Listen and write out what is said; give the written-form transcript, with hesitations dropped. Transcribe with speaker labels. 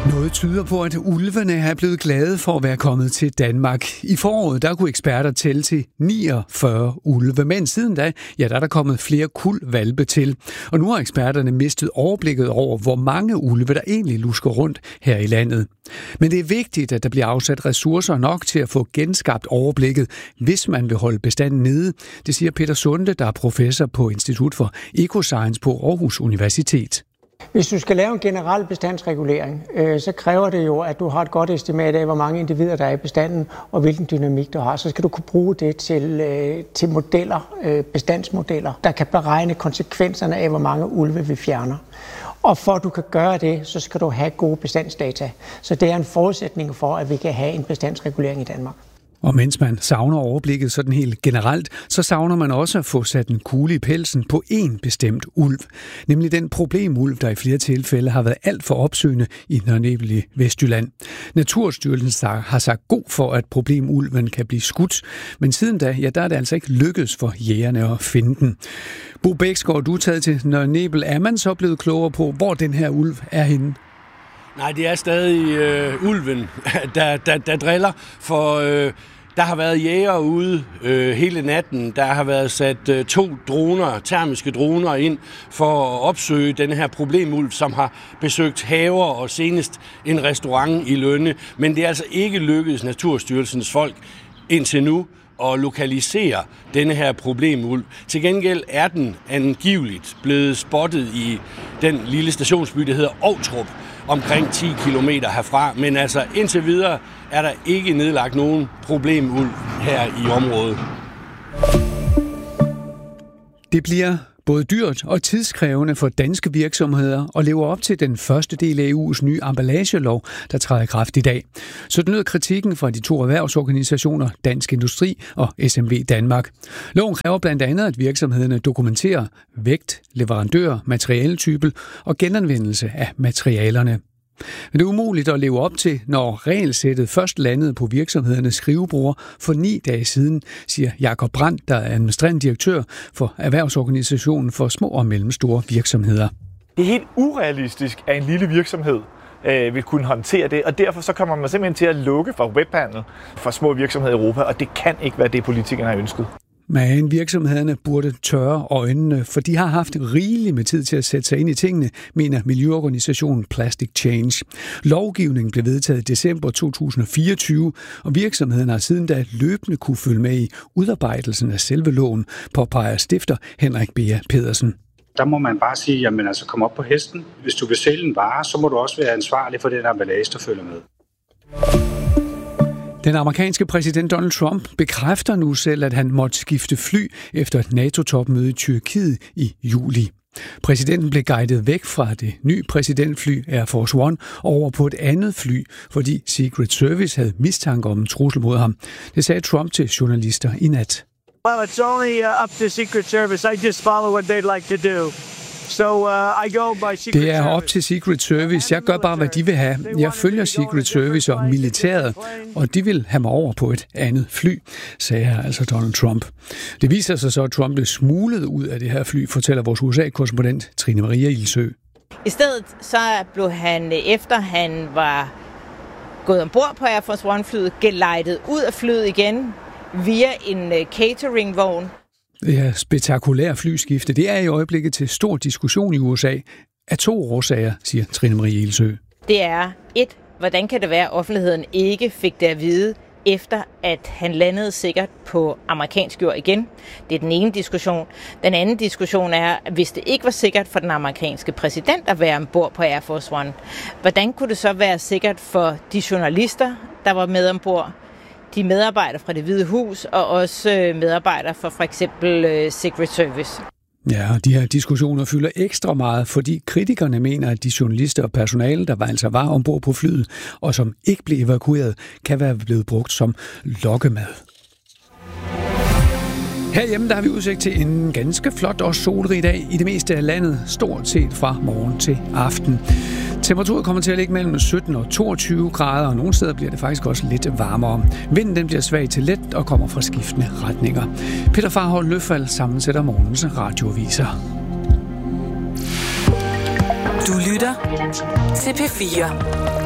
Speaker 1: Noget tyder på, at ulvene er blevet glade for at være kommet til Danmark. I foråret der kunne eksperter tælle til 49 ulve, men siden da, der er der kommet flere hvalpe til. Og nu har eksperterne mistet overblikket over, hvor mange ulve der egentlig lusker rundt her i landet. Men det er vigtigt, at der bliver afsat ressourcer nok til at få genskabt overblikket, hvis man vil holde bestanden nede. Det siger Peter Sunde, der er professor på Institut for Ecoscience på Aarhus Universitet.
Speaker 2: Hvis du skal lave en generel bestandsregulering, så kræver det jo, at du har et godt estimat af, hvor mange individer der er i bestanden, og hvilken dynamik du har. Så skal du kunne bruge det til modeller, bestandsmodeller, der kan beregne konsekvenserne af, hvor mange ulve vi fjerner. Og for at du kan gøre det, så skal du have gode bestandsdata. Så det er en forudsætning for, at vi kan have en bestandsregulering i Danmark.
Speaker 1: Og mens man savner overblikket sådan helt generelt, så savner man også at få sat en kugle i pelsen på én bestemt ulv. Nemlig den problemulv, der i flere tilfælde har været alt for opsøgende i Nørre Nebel i Vestjylland. Naturstyrelsen har sagt god for, at problemulven kan blive skudt, men siden da, der er det altså ikke lykkedes for jægerne at finde den. Bo Bæksgaard, du er taget til Nørre Nebel. Er man så blevet klogere på, hvor den her ulv er henne?
Speaker 3: Nej, det er stadig ulven, der driller, for der har været jæger ude hele natten. Der har været sat 2 droner, termiske droner ind for at opsøge den her problemulv, som har besøgt haver og senest en restaurant i Lønne. Men det er altså ikke lykkedes Naturstyrelsens folk indtil nu at lokalisere denne her problemulv. Til gengæld er den angiveligt blevet spottet i den lille stationsby, der hedder Ovtrup, omkring 10 kilometer herfra. Men altså indtil videre er der ikke nedlagt nogen problemulv her i området.
Speaker 1: Det bliver både dyrt og tidskrævende for danske virksomheder at leve op til den første del af EU's nye emballagelov, der træder i kraft i dag. Så den lød kritikken fra de 2 erhvervsorganisationer, Dansk Industri og SMV Danmark. Loven kræver blandt andet, at virksomhederne dokumenterer vægt, leverandør, materialetype og genanvendelse af materialerne. Men det er umuligt at leve op til, når regelsættet først landede på virksomhedernes skrivebord for 9 dage siden, siger Jakob Brandt, der er administrerende direktør for Erhvervsorganisationen for små og mellemstore virksomheder.
Speaker 4: Det er helt urealistisk, at en lille virksomhed vil kunne håndtere det, og derfor så kommer man simpelthen til at lukke for webhandel for små virksomheder i Europa, og det kan ikke være det, politikerne har ønsket.
Speaker 1: Men virksomhederne burde tørre øjnene, for de har haft rigeligt med tid til at sætte sig ind i tingene, mener miljøorganisationen Plastic Change. Lovgivningen blev vedtaget i december 2024, og virksomheden har siden da løbende kunne følge med i udarbejdelsen af selve loven, påpeger stifter Henrik Bea Pedersen.
Speaker 5: Der må man bare sige, jamen altså kom op på hesten. Hvis du vil sælge en vare, så må du også være ansvarlig for den emballage, der følger med.
Speaker 1: Den amerikanske præsident Donald Trump bekræfter nu selv, at han måtte skifte fly efter et NATO-topmøde i Tyrkiet i juli. Præsidenten blev guidet væk fra det nye præsidentfly Air Force One over på et andet fly, fordi Secret Service havde mistanke om en trussel mod ham. Det sagde Trump til journalister i nat.
Speaker 6: Well, it's only up to Secret Service. I just follow what they'd like to do. So, I go by Secret Service.
Speaker 1: Det er op til Secret Service. Jeg gør bare, hvad de vil have. Jeg følger Secret Service og militæret, og de vil have mig over på et andet fly, sagde altså Donald Trump. Det viser sig så, at Trump blev smuglet ud af det her fly, fortæller vores USA-korrespondent Trine Maria Ilsø.
Speaker 7: I stedet så blev han, efter han var gået ombord på Air Force One-flyet, gelejtet ud af flyet igen via en cateringvogn.
Speaker 1: Det her spektakulære flyskifte, det er i øjeblikket til stor diskussion i USA af 2 årsager, siger Trine Marie Ilsø.
Speaker 7: Det er 1. Hvordan kan det være, at offentligheden ikke fik det at vide, efter at han landede sikkert på amerikansk jord igen? Det er den ene diskussion. Den anden diskussion er, at hvis det ikke var sikkert for den amerikanske præsident at være ombord på Air Force One, hvordan kunne det så være sikkert for de journalister, der var med ombord, de medarbejdere fra Det Hvide Hus og også medarbejdere fra for eksempel Secret Service?
Speaker 1: Ja, de her diskussioner fylder ekstra meget, fordi kritikerne mener, at de journalister og personale, der altså var ombord på flyet, og som ikke blev evakueret, kan være blevet brugt som lokkemad. Herhjemme der har vi udsigt til en ganske flot og solrig dag i det meste af landet, stort set fra morgen til aften. Temperaturen kommer til at ligge mellem 17 og 22 grader, og nogle steder bliver det faktisk også lidt varmere. Vinden den bliver svag til let og kommer fra skiftende retninger. Peter Farhold Løffald sammensætter morgens radioaviser.
Speaker 8: Du lytter til P4.